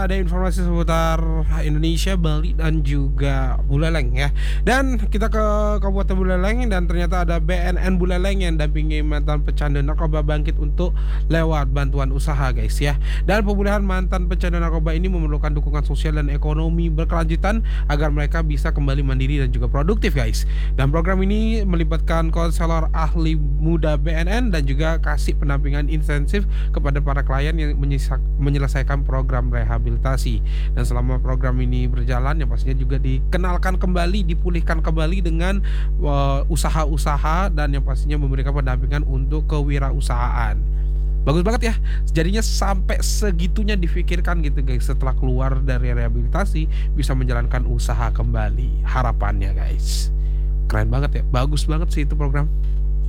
ada informasi seputar Indonesia, Bali dan juga Buleleng ya. Dan kita ke Kabupaten Buleleng dan ternyata ada BNN Buleleng yang dampingi mantan pecandu narkoba bangkit untuk lewat bantuan usaha guys ya. Dan pemulihan mantan pecandu narkoba ini memerlukan dukungan sosial dan ekonomi berkelanjutan agar mereka bisa kembali mandiri dan juga produktif guys. Dan program ini melibatkan konselor ahli muda BNN dan juga kasih pendampingan intensif kepada para klien yang menyelesaikan program rehabilitasi. Dan selama program ini berjalan ya pastinya juga dikenalkan kembali, dipulihkan kembali dengan usaha-usaha dan yang pastinya memberikan pendampingan untuk kewirausahaan. Bagus banget ya, jadinya sampai segitunya difikirkan gitu guys, setelah keluar dari rehabilitasi bisa menjalankan usaha kembali, harapannya guys. Keren banget ya, bagus banget sih itu program.